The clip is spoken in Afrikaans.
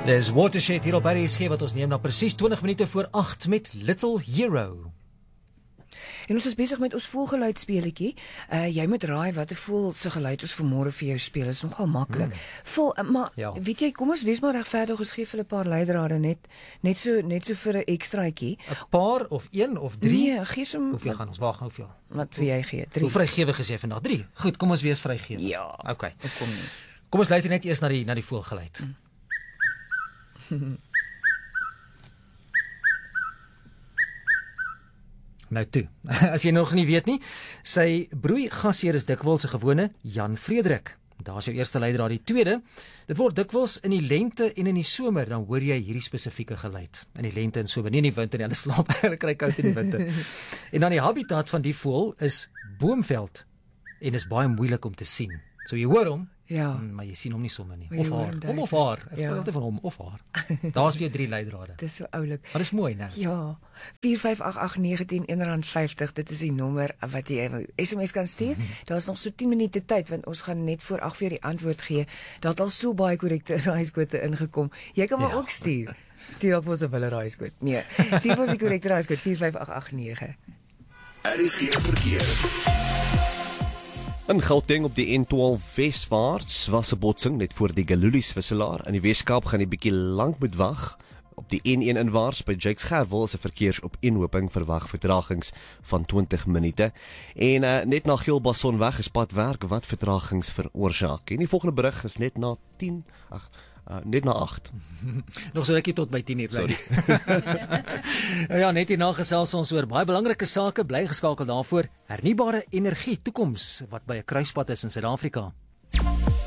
Dis Watershed hier op RSG wat ons neem na presies 20 minute voor 8 met Little Hero. En ons is besig met ons voelgeluid speletjie. Jy moet raai watter voel se geluid ons vanmôre vir jou speel. Is nogal maklik. Maar Ja. weet jy, kom ons wees maar regverdig, ons gee vir 'n paar leidrade net so vir 'n ekstraatjie. 'n Paar of 1 of 3? Nee, gee som Hoeveel gaan ons? Waar gaan hoeveel? wat vir jy gee. 3. Hoe vrygewig is jy vandag? 3. Goed, kom ons wees vrygewig. Ja. Okay. Kom nie. Kom ons luister net eers na die voelgeluid. Nou toe, as jy nog nie weet nie, sy broeigasheer is dikwels 'n gewone Jan Frederik. Daar's jou eerste leidraad. Die tweede, dit word dikwels in die lente en in die somer, dan hoor jy hierdie spesifieke geluid. In die lente en somer, nie in die winter nie, hulle slaap, hulle kry koud in die winter. En dan die habitat van die voël is boomveld en is baie moeilik om te sien. So jy hoor hom, Ja. maar jy sien hom nie sommer nie. Maar Of jy hoor haar, hom hom of duidelik. haar. Ek Ja. praat altyd van hom of haar. Daar's weer 3 leidrade. Dis so oulik. Maar dis mooi, né? Ja, 4588910 R1.50, dit is die nommer wat jy SMS kan stuur. Daar's nog so 10 minute tyd want ons gaan net voor 8 vir die antwoord gee. Daar het al so baie korrekte raaiskote ingekom. Jy kan maar Ja. ook stuur. Stuur ook vir ons 'n wille raaiskoot. Nee, stuur vir ons die korrekte raaiskoot 45889. RSG verkeer. In Gauteng op die N12 westwaarts was 'n botsing net voor die Galulies wisselaar. In die Weskaap gaan jy bietjie lank moet wag. Op die N1 inwaarts by Jakes Gerwel is 'n verkeersopeenhoping, verwag vertragings van 20 minute. En net na Geelbasonweg is padwerk wat vertragings veroorsaak. En die volgende berig is net na 8. Nog so rukkie tot by 10:00 bly. Ja, net hierna gesels ons oor baie belangrike sake, bly geskakel daarvoor. Hernubare energie toekoms wat by 'n kruispunt is in Suid-Afrika.